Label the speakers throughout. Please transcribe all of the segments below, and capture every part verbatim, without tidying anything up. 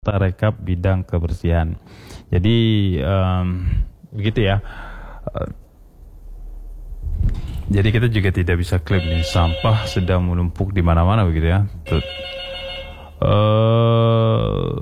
Speaker 1: Tarekab bidang kebersihan. Jadi um, begitu ya. Uh, jadi kita juga tidak bisa klaim nih sampah sedang menumpuk di mana-mana begitu ya. Tuh. Uh,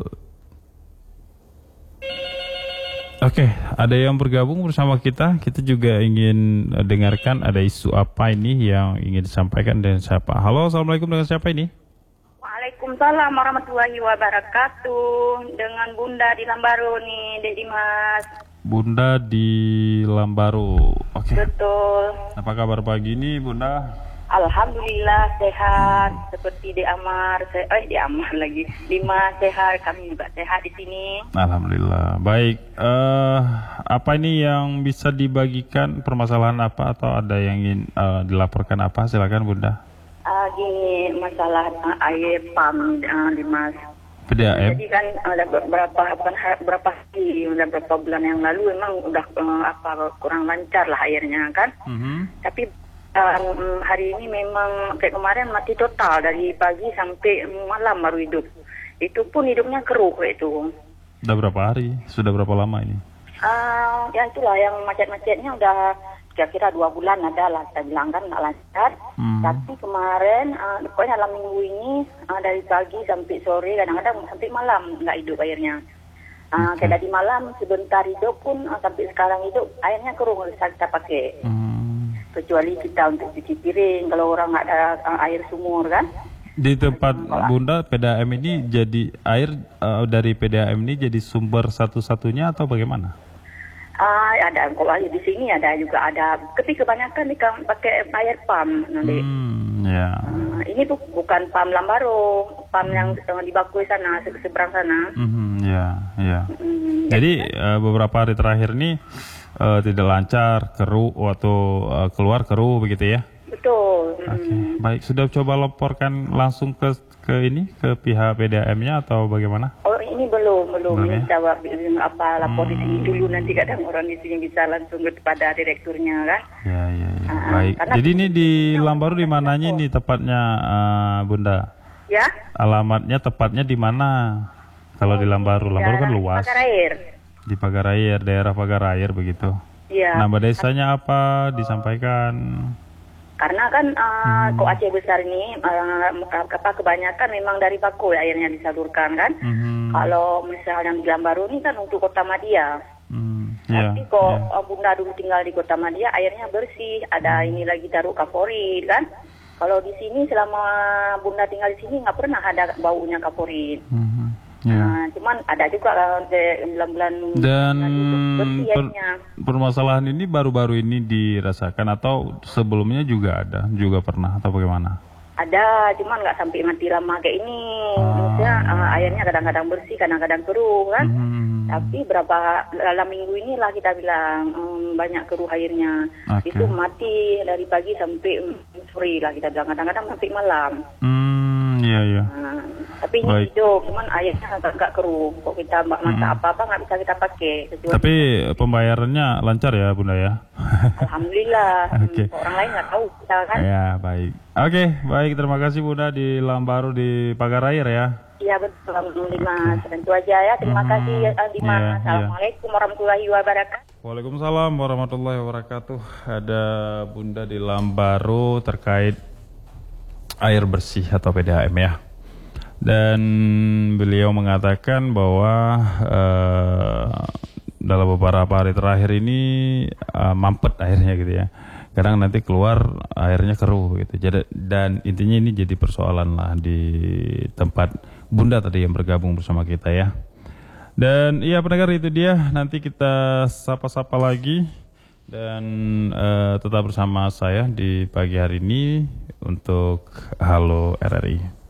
Speaker 1: Oke, okay, ada yang bergabung bersama kita. Kita juga ingin uh, dengarkan ada isu apa ini yang ingin disampaikan dan siapa. Halo, assalamualaikum, dengan siapa ini?
Speaker 2: Waalaikumsalam warahmatullahi wabarakatuh. Dengan Bunda di Lambaru nih, Dek Dimas.
Speaker 1: Bunda di Lambaru. Oke. Okay.
Speaker 2: Betul.
Speaker 1: Apa kabar pagi ini, Bunda?
Speaker 2: Alhamdulillah sehat, seperti di Amar, se eh di Amar lagi, Dimas sehat, kami juga sehat di sini.
Speaker 1: Alhamdulillah, baik. Uh, apa ini yang bisa dibagikan, permasalahan apa atau ada yang ingin uh, dilaporkan apa? Silakan Bunda.
Speaker 2: Uh, gini masalah uh, air pam uh, Dimas.
Speaker 1: P D A M.
Speaker 2: Jadi kan ada beberapa berapa hari, udah beberapa bulan yang lalu memang udah uh, apa kurang lancar lah airnya kan. Mm-hmm. Tapi Um, hari ini memang kayak kemarin mati total dari pagi sampai malam baru hidup. Itu pun hidupnya keruh itu.
Speaker 1: Sudah berapa hari? Sudah berapa lama ini?
Speaker 2: Uh, ya itulah yang macet-macetnya udah kira-kira dua bulan ada lah. Saya bilang kan nggak lancar. Hmm. Tapi kemarin, uh, pokoknya dalam minggu ini uh, dari pagi sampai sore kadang-kadang sampai malam nggak hidup airnya. Uh, okay. Kayak dari malam sebentar hidup pun uh, sampai sekarang hidup airnya keruh bisa kita pakai. Hmm. Kecuali kita untuk cuci piring kalau orang nggak ada uh, air sumur kan.
Speaker 1: Di tempat Bunda P D A M ini jadi air uh, dari P D A M ini jadi sumber satu-satunya atau bagaimana?
Speaker 2: Uh, ada kalau air di sini ada juga ada, tapi kebanyakan kita pakai air pam nanti. Hmm, ya. Uh, ini tuh bukan pam Lambaru, pam hmm. yang uh, di Bakui sana, seberang sana. Hmm, ya, ya. Hmm,
Speaker 1: jadi uh, beberapa hari terakhir ini Uh, tidak lancar, keruh, waktu uh, keluar keruh begitu ya?
Speaker 2: Betul.
Speaker 1: Oke, okay. Baik. Sudah coba laporkan langsung ke ke ini ke pihak P D A M-nya atau bagaimana?
Speaker 2: Oh ini belum belum. Belum, ini ya? Jawab apa lapor
Speaker 1: hmm.
Speaker 2: di sini dulu, nanti kadang orang di sini bisa langsung kepada direkturnya kan?
Speaker 1: Ya ya. ya. Uh, Baik. Jadi ini di Lambaru di mananya ini tepatnya uh, Bunda?
Speaker 2: Ya.
Speaker 1: Alamatnya tepatnya di mana? Kalau oh, di Lambaru, Lambaru kan luas.
Speaker 2: Pagar air.
Speaker 1: Di Pagar Air, daerah Pagar Air begitu.
Speaker 2: Iya.
Speaker 1: Nama desanya apa? Disampaikan.
Speaker 2: Karena kan uh, hmm. kok Aceh besar ini uh, apa kebanyakan memang dari Bakui airnya disalurkan kan. Hmm. Kalau misalnya di Lambaru ini kan untuk Kota Madia. Hmm. Yeah. Tapi kok yeah. Bunda dulu tinggal di Kota Madia airnya bersih. Ada hmm. ini lagi taruh kaporit kan. Kalau di sini selama Bunda tinggal di sini nggak pernah ada baunya kaporit. Hmm. Ya. Nah, cuman ada juga bulan-bulan
Speaker 1: dan per, permasalahan ini baru-baru ini dirasakan atau sebelumnya juga ada, juga pernah atau bagaimana?
Speaker 2: Ada, cuman nggak sampai mati lama kayak ini. Ah. Maksudnya uh, airnya kadang-kadang bersih, kadang-kadang keruh kan. Hmm. Tapi berapa dalam minggu inilah kita bilang um, banyak keruh airnya. Okay. Itu mati dari pagi sampai um, sore lah kita bilang, kadang-kadang sampai malam. Hmm,
Speaker 1: iya iya.
Speaker 2: Nah, tapi ini hidup, cuman airnya agak keruh. Kok kita masak hmm. apa-apa nggak bisa kita pakai.
Speaker 1: Tapi pembayarannya lancar ya Bunda ya?
Speaker 2: Alhamdulillah. Okay. Orang lain nggak tahu kita kan.
Speaker 1: Ya baik. Oke okay, baik, terima kasih Bunda di Lambaru di Pagar Air ya.
Speaker 2: Iya betul, Dimas. Okay. Tentu aja ya. Terima hmm. kasih Dimas. Yeah, Assalamualaikum yeah. warahmatullahi wabarakatuh.
Speaker 1: Waalaikumsalam warahmatullahi wabarakatuh. Ada Bunda di Lambaru terkait air bersih atau P D A M ya. Dan beliau mengatakan bahwa uh, dalam beberapa hari terakhir ini uh, mampet airnya gitu ya. Kadang nanti keluar airnya keruh gitu. Jadi, dan intinya ini jadi persoalan lah di tempat Bunda tadi yang bergabung bersama kita ya. Dan iya pendengar, itu dia. Nanti kita sapa-sapa lagi dan uh, tetap bersama saya di pagi hari ini untuk Halo R R I.